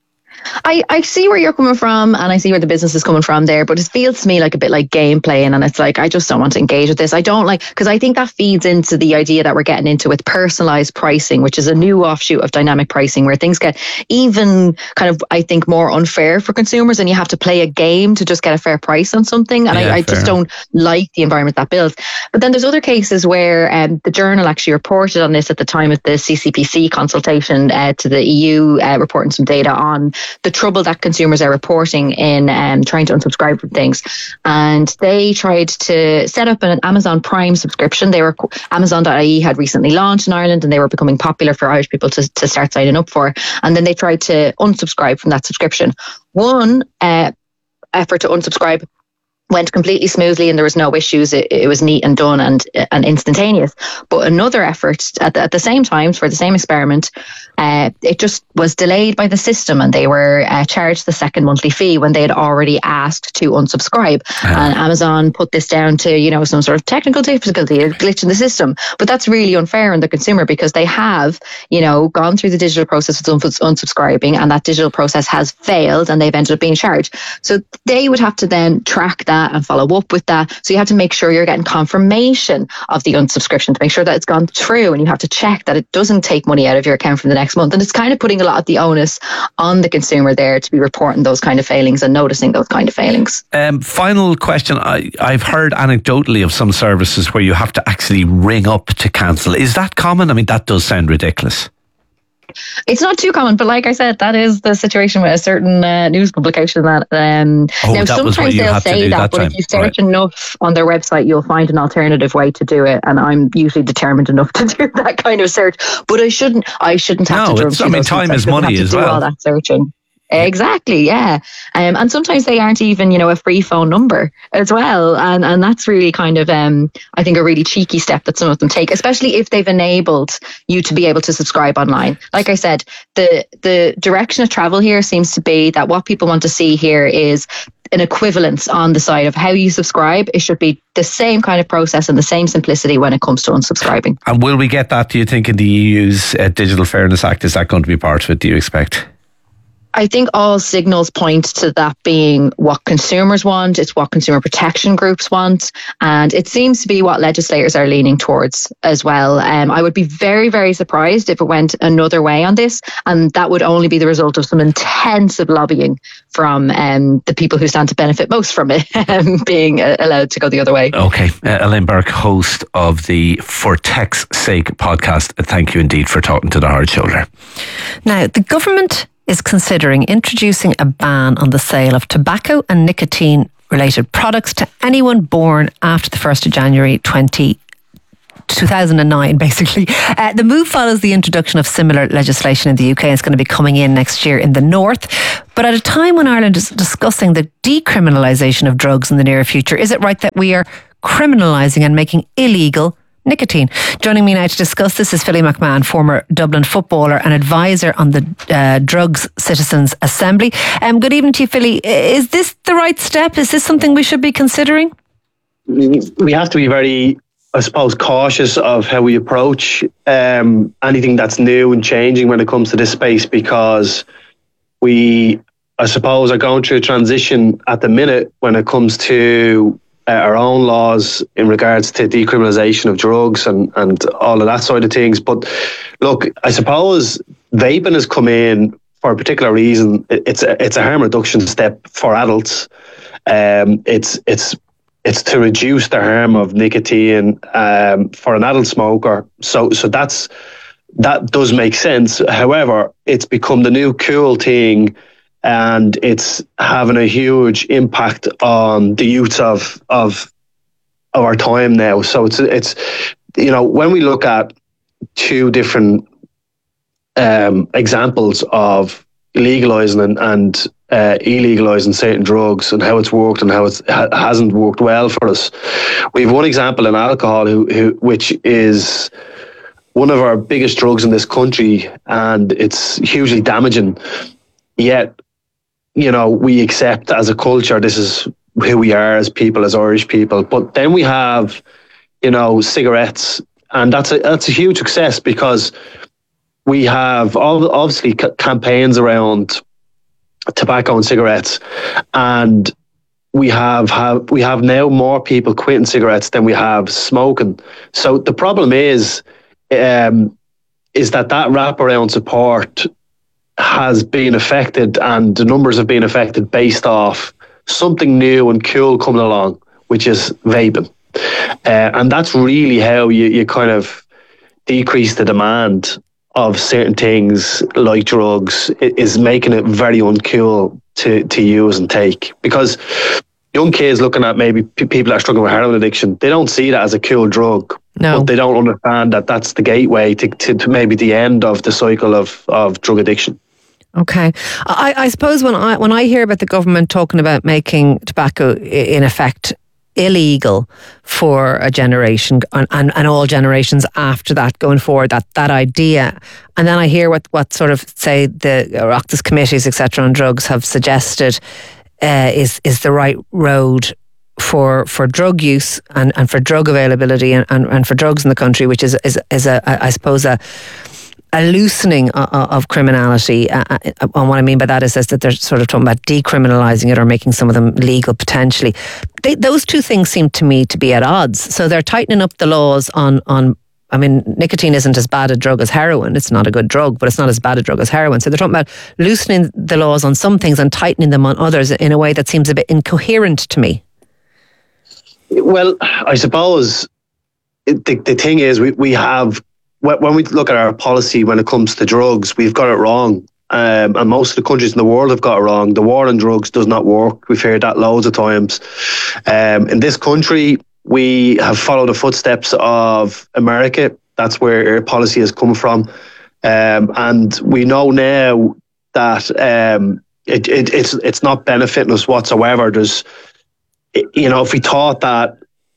I see where you're coming from, and I see where the business is coming from there, but it feels to me like a bit like game playing, and it's like, I just don't want to engage with this. I don't like, because I think that feeds into the idea that we're getting into with personalized pricing, which is a new offshoot of dynamic pricing, where things get even kind of, I think, more unfair for consumers, and you have to play a game to just get a fair price on something. And I just don't like the environment that builds. But then there's other cases where the Journal actually reported on this at the time of the CCPC consultation to the EU, reporting some data on the trouble that consumers are reporting in trying to unsubscribe from things. And they tried to set up an Amazon Prime subscription. Amazon.ie had recently launched in Ireland, and they were becoming popular for Irish people to start signing up for. And then they tried to unsubscribe from that subscription. One effort to unsubscribe went completely smoothly and there was no issues. It was neat and done and instantaneous. But another effort at the same time for the same experiment, it just was delayed by the system, and they were charged the second monthly fee when they had already asked to unsubscribe. And Amazon put this down to, some sort of technical difficulty, a glitch in the system. But that's really unfair on the consumer, because they have, gone through the digital process of unsubscribing, and that digital process has failed and they've ended up being charged. So they would have to then track that and follow up with that. So you have to make sure you're getting confirmation of the unsubscription to make sure that it's gone through, and you have to check that it doesn't take money out of your account for the next month. And it's kind of putting a lot of the onus on the consumer there to be reporting those kind of failings and noticing those kind of failings. Final question. I've heard anecdotally of some services where you have to actually ring up to cancel. Is that common? I mean, that does sound ridiculous. It's not too common, but like I said, that is the situation with a certain news publication that now sometimes they'll say that, but if you search enough on their website, you'll find an alternative way to do it, and I'm usually determined enough to do that kind of search. But I shouldn't have to jump through time is money as well. All that searching. Exactly, yeah. And sometimes they aren't even, a free phone number as well. And that's really kind of, I think, a really cheeky step that some of them take, especially if they've enabled you to be able to subscribe online. Like I said, the direction of travel here seems to be that what people want to see here is an equivalence on the side of how you subscribe. It should be the same kind of process and the same simplicity when it comes to unsubscribing. And will we get that, do you think, in the EU's Digital Fairness Act? Is that going to be part of it, do you expect? I think all signals point to that being what consumers want. It's what consumer protection groups want. And it seems to be what legislators are leaning towards as well. I would be very, very surprised if it went another way on this. And that would only be the result of some intensive lobbying from the people who stand to benefit most from it being allowed to go the other way. Okay. Elaine Burke, host of the For Tech's Sake podcast. Thank you indeed for talking to the Hard Shoulder. Now, the government is considering introducing a ban on the sale of tobacco and nicotine-related products to anyone born after the 1st of January 2009, basically. The move follows the introduction of similar legislation in the UK. It's going to be coming in next year in the north. But at a time when Ireland is discussing the decriminalisation of drugs in the near future, is it right that we are criminalising and making illegal nicotine? Joining me now to discuss this is Philly McMahon, former Dublin footballer and advisor on the Drugs Citizens Assembly. Good evening to you, Philly. Is this the right step? Is this something we should be considering? We have to be very, I suppose, cautious of how we approach anything that's new and changing when it comes to this space, because we, I suppose, are going through a transition at the minute when it comes to our own laws in regards to decriminalisation of drugs and all of that side of things. But look, I suppose vaping has come in for a particular reason. It's a harm reduction step for adults. It's to reduce the harm of nicotine for an adult smoker. So that does make sense. However, it's become the new cool thing, and it's having a huge impact on the youth of our time now. So it's when we look at two different examples of legalising and illegalising certain drugs and how it's worked and how it hasn't worked well for us. We have one example in alcohol, which is one of our biggest drugs in this country, and it's hugely damaging. Yet, we accept as a culture this is who we are as people, as Irish people. But then we have, cigarettes, and that's a huge success because we have obviously campaigns around tobacco and cigarettes, and we have now more people quitting cigarettes than we have smoking. So the problem is that wraparound support has been affected, and the numbers have been affected based off something new and cool coming along, which is vaping. And that's really how you kind of decrease the demand of certain things like drugs, is making it very uncool to use and take. Because young kids looking at maybe people that are struggling with heroin addiction, they don't see that as a cool drug. No. But they don't understand that that's the gateway to maybe the end of the cycle of drug addiction. Okay. I suppose when I hear about the government talking about making tobacco in effect illegal for a generation and all generations after that going forward, that idea, and then I hear what sort of, say, the Oireachtas committees, etc., on drugs have suggested is the right road for drug use and for drug availability and for drugs in the country, which is I suppose a loosening of criminality. And what I mean by that is that they're sort of talking about decriminalising it or making some of them legal potentially. Those two things seem to me to be at odds. So they're tightening up the laws on I mean, nicotine isn't as bad a drug as heroin. It's not a good drug, but it's not as bad a drug as heroin. So they're talking about loosening the laws on some things and tightening them on others in a way that seems a bit incoherent to me. Well, I suppose the thing is we have, when we look at our policy when it comes to drugs, we've got it wrong. And most of the countries in the world have got it wrong. The war on drugs does not work. We've heard that loads of times. In this country, we have followed the footsteps of America. That's where our policy has come from. And we know now that it's not benefiting us whatsoever. There's, if we thought that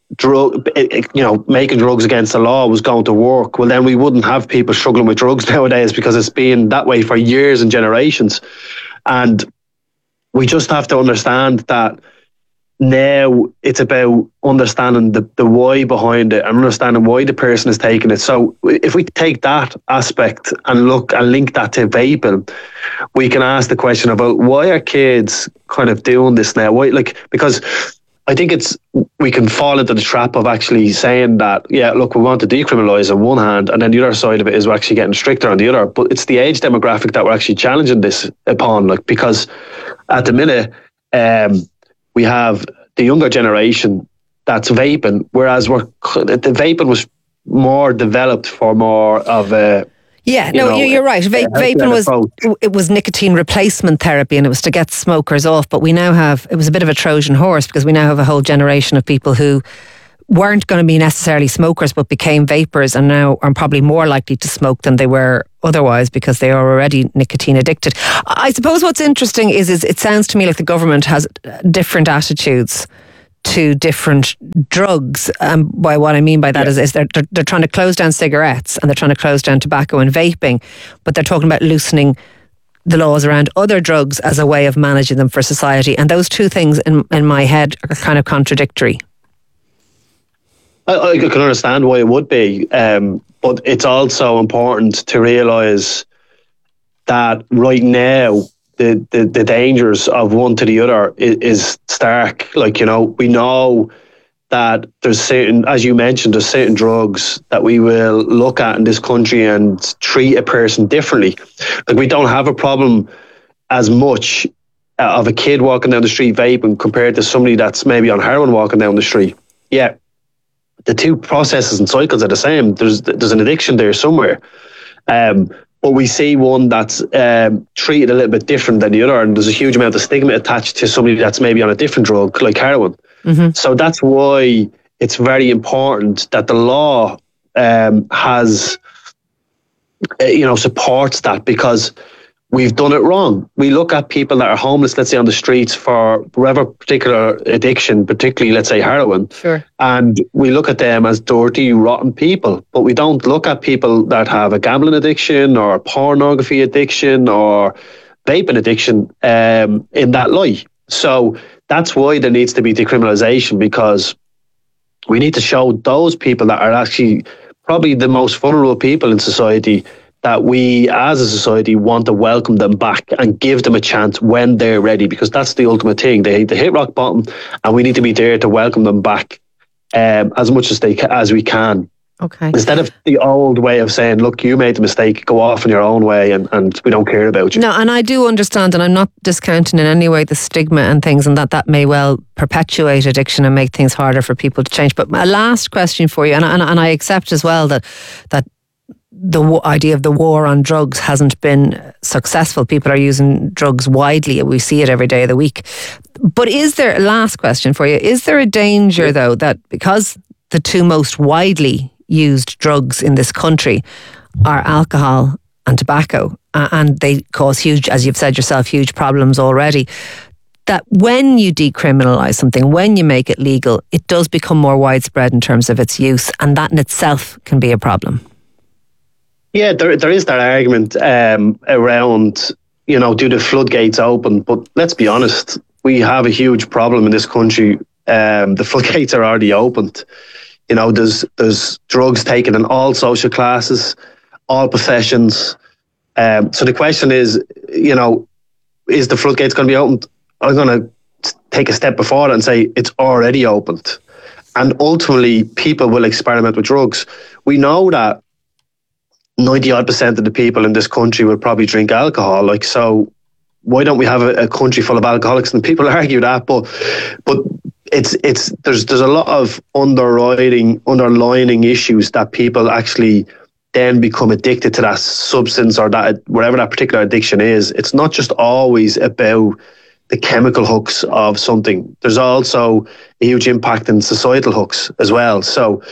making drugs against the law was going to work, well, then we wouldn't have people struggling with drugs nowadays, because it's been that way for years and generations. And we just have to understand that now it's about understanding the why behind it and understanding why the person is taking it. So if we take that aspect and look and link that to vaping, we can ask the question about why are kids kind of doing this now? Why, because I think we can fall into the trap of actually saying that, yeah, look, we want to decriminalise on one hand, and then the other side of it is we're actually getting stricter on the other. But it's the age demographic that we're actually challenging this upon, because at the minute, we have the younger generation that's vaping, whereas the vaping was more developed for more of a... Yeah, you're right. Vaping was nicotine replacement therapy, and it was to get smokers off. But we now have, it was a bit of a Trojan horse, because we now have a whole generation of people who weren't going to be necessarily smokers but became vapors, and now are probably more likely to smoke than they were otherwise because they are already nicotine addicted. I suppose what's interesting is it sounds to me like the government has different attitudes to different drugs. By what I mean by that is they're trying to close down cigarettes and they're trying to close down tobacco and vaping, but they're talking about loosening the laws around other drugs as a way of managing them for society. And those two things in my head are kind of contradictory. I can understand why it would be, but it's also important to realise that right now the dangers of one to the other is stark. We know that there's certain, as you mentioned, there's certain drugs that we will look at in this country and treat a person differently. We don't have a problem as much of a kid walking down the street vaping compared to somebody that's maybe on heroin walking down the street. Yeah. The two processes and cycles are the same. There's an addiction there somewhere. But we see one that's treated a little bit different than the other, and there's a huge amount of stigma attached to somebody that's maybe on a different drug, like heroin. Mm-hmm. So that's why it's very important that the law has, supports that, because we've done it wrong. We look at people that are homeless, let's say on the streets for whatever particular addiction, particularly, let's say, heroin. Sure. And we look at them as dirty, rotten people. But we don't look at people that have a gambling addiction or a pornography addiction or vaping addiction in that light. So that's why there needs to be decriminalisation, because we need to show those people that are actually probably the most vulnerable people in society that we as a society want to welcome them back and give them a chance when they're ready, because that's the ultimate thing. They hit rock bottom and we need to be there to welcome them back as much as we can. Okay. Instead of the old way of saying, look, you made the mistake, go off in your own way and we don't care about you. No, and I do understand, and I'm not discounting in any way the stigma and things, and that may well perpetuate addiction and make things harder for people to change. But my last question for you, and I accept as well that the idea of the war on drugs hasn't been successful. People are using drugs widely. We see it every day of the week. But last question for you, is there a danger though that because the two most widely used drugs in this country are alcohol and tobacco, and they cause huge, as you've said yourself, huge problems already, that when you decriminalise something, when you make it legal, it does become more widespread in terms of its use, and that in itself can be a problem? Yeah, there is that argument around, do the floodgates open? But let's be honest, we have a huge problem in this country. The floodgates are already opened. There's drugs taken in all social classes, all professions. So the question is, is the floodgates going to be opened? I'm going to take a step before that and say it's already opened. And ultimately, people will experiment with drugs. We know that 90% of the people in this country will probably drink alcohol. So why don't we have a country full of alcoholics? And people argue that, but there's a lot of underlining issues that people actually then become addicted to that substance or that whatever that particular addiction is. It's not just always about the chemical hooks of something. There's also a huge impact in societal hooks as well. So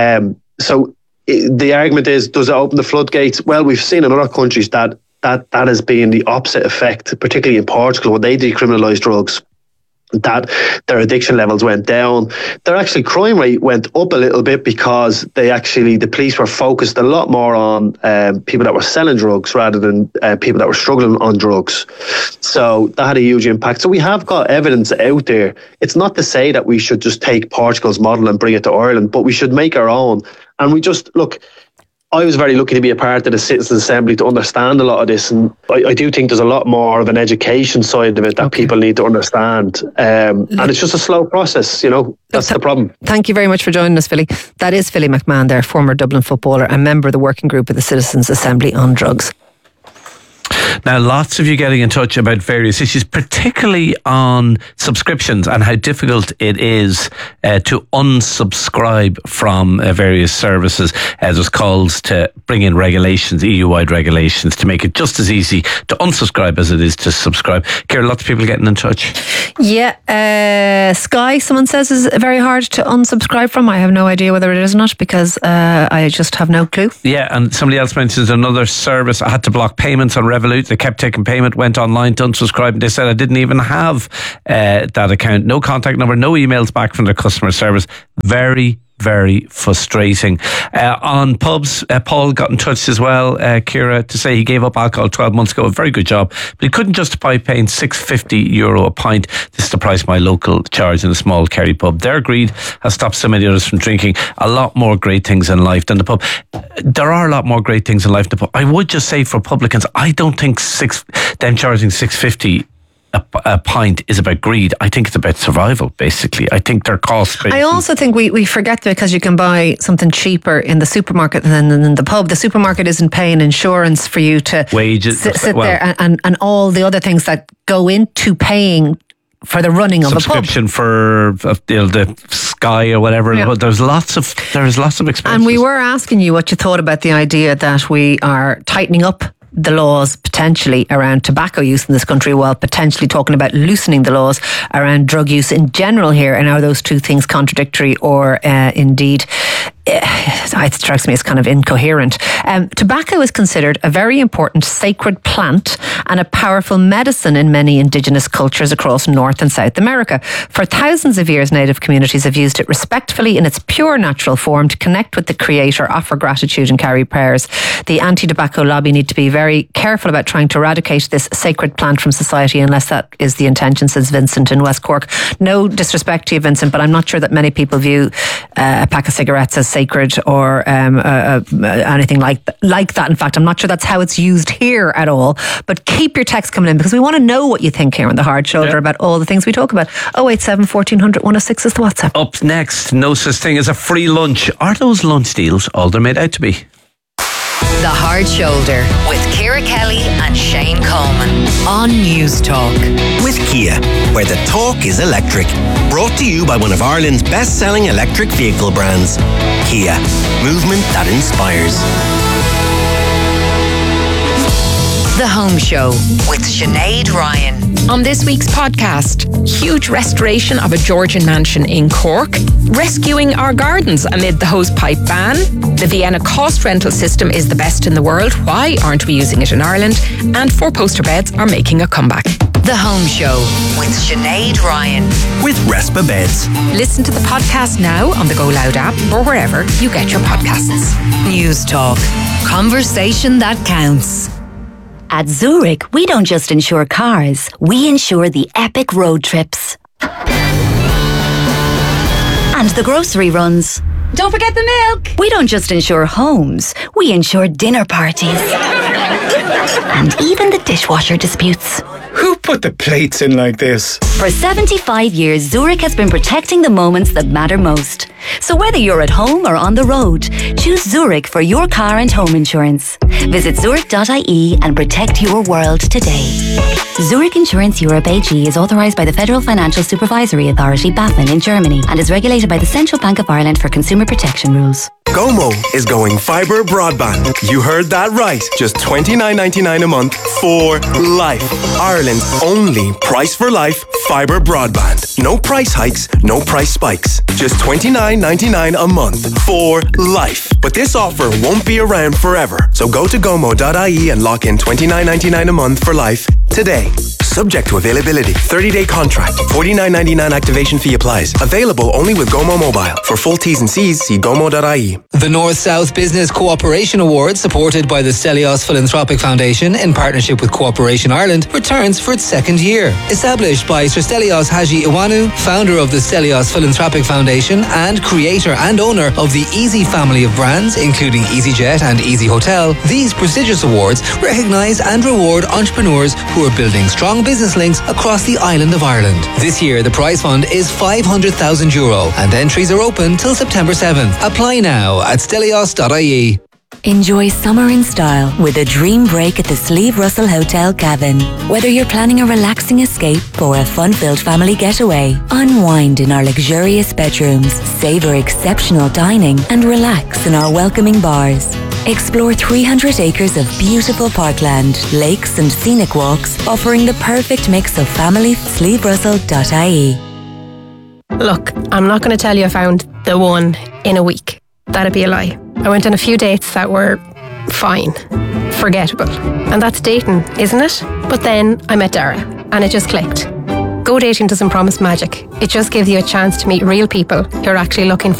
the argument is, does it open the floodgates? Well, we've seen in other countries that has been the opposite effect, particularly in Portugal, when they decriminalised drugs. that their addiction levels went down. Their actual crime rate went up a little bit because the police were focused a lot more on people that were selling drugs rather than people that were struggling on drugs. So that had a huge impact. So we have got evidence out there. It's not to say that we should just take Portugal's model and bring it to Ireland, but we should make our own. And we just, look, I was very lucky to be a part of the Citizens Assembly to understand a lot of this, and I do think there's a lot more of an education side of it that people need to understand, and it's just a slow process, that's the problem. Thank you very much for joining us, Philly. That is Philly McMahon there, former Dublin footballer and member of the working group of the Citizens Assembly on drugs. Now, lots of you getting in touch about various issues, particularly on subscriptions and how difficult it is to unsubscribe from various services. There's calls to bring in regulations, EU-wide regulations, to make it just as easy to unsubscribe as it is to subscribe. Ciara, lots of people getting in touch. Yeah, Sky, someone says, is very hard to unsubscribe from. I have no idea whether it is or not because I just have no clue. Yeah, and somebody else mentions another service. I had to block payments on Revolut. They kept taking payment, went online to unsubscribe, and they said I didn't even have that account. No contact number, no emails back from their customer service. Very, very frustrating. On pubs, Paul got in touch as well, Ciara, to say he gave up alcohol 12 months ago. A very good job, but he couldn't justify paying €6.50 a pint. This is the price my local charge in a small Kerry pub. Their greed has stopped so many others from drinking. A lot more great things in life than the pub. There are a lot more great things in life than the pub. I would just say for publicans, I don't think them charging $6.50 a pint is about greed. I think it's about survival, basically. I think their costs. I also think we forget that because you can buy something cheaper in the supermarket than in the pub. The supermarket isn't paying insurance for you to wages, sit there and all the other things that go into paying for the running of a pub. Subscription for the Sky or whatever. Yeah. There's lots of expenses. And we were asking you what you thought about the idea that we are tightening up the laws potentially around tobacco use in this country while potentially talking about loosening the laws around drug use in general here. And are those two things contradictory or indeed it strikes me as kind of incoherent. Tobacco is considered a very important sacred plant and a powerful medicine in many indigenous cultures across North and South America. For thousands of years, native communities have used it respectfully in its pure natural form to connect with the Creator, offer gratitude and carry prayers. The anti-tobacco lobby need to be very careful about trying to eradicate this sacred plant from society unless that is the intention, says Vincent in West Cork. No disrespect to you, Vincent, but I'm not sure that many people view a pack of cigarettes as sacred or anything like that. In fact, I'm not sure that's how it's used here at all. But keep your text coming in because we want to know what you think here on The Hard Shoulder about all the things we talk about. 087 1400 106 is the WhatsApp. Up next, no such thing as a free lunch. Are those lunch deals all they're made out to be? The Hard Shoulder with Ciara Kelly and Shane Coleman on News Talk. With Kia, where the talk is electric. Brought to you by one of Ireland's best-selling electric vehicle brands. Kia, movement that inspires. The Home Show with Sinead Ryan. On this week's podcast, huge restoration of a Georgian mansion in Cork, rescuing our gardens amid the hosepipe ban, the Vienna cost rental system is the best in the world, why aren't we using it in Ireland, and 4-poster beds are making a comeback. The Home Show with Sinead Ryan. With Respa Beds. Listen to the podcast now on the Go Loud app or wherever you get your podcasts. News Talk. Conversation that counts. At Zurich, we don't just insure cars, we insure the epic road trips. And the grocery runs. Don't forget the milk! We don't just insure homes, we insure dinner parties. And even the dishwasher disputes. Who put the plates in like this? For 75 years, Zurich has been protecting the moments that matter most. So whether you're at home or on the road, choose Zurich for your car and home insurance. Visit zurich.ie and protect your world today. Zurich Insurance Europe AG is authorised by the Federal Financial Supervisory Authority, BaFin, in Germany and is regulated by the Central Bank of Ireland for consumer protection rules. Gomo is going fibre broadband. You heard that right. Just $29.99 a month for life. Ireland's only price for life fibre broadband. No price hikes, no price spikes. Just $29.99 a month for life. But this offer won't be around forever. So go to gomo.ie and lock in $29.99 a month for life today. Subject to availability. 30-day contract. $49.99 activation fee applies. Available only with Gomo Mobile. For full T's and C's, see gomo.ie. The North-South Business Cooperation Award, supported by the Stelios Philanthropic Foundation in partnership with Cooperation Ireland, returns for its second year. Established by Sir Stelios Haji Iwanu, founder of the Stelios Philanthropic Foundation and creator and owner of the Easy family of brands, including EasyJet and Easy Hotel, these prestigious awards recognise and reward entrepreneurs who are building strong business links across the island of Ireland. This year, the prize fund is €500,000 and entries are open till September 7th. Apply now at stelios.ie. Enjoy summer in style with a dream break at the Sleeve Russell Hotel Cavan. Whether you're planning a relaxing escape or a fun-filled family getaway, unwind in our luxurious bedrooms, savour exceptional dining and relax in our welcoming bars. Explore 300 acres of beautiful parkland, lakes and scenic walks, offering the perfect mix of family. SleeveRussell.ie. Look, I'm not going to tell you I found the one in a week. That'd be a lie. I went on a few dates that were fine, forgettable. And that's dating, isn't it? But then I met Dara and it just clicked. Go dating doesn't promise magic. It just gives you a chance to meet real people who are actually looking for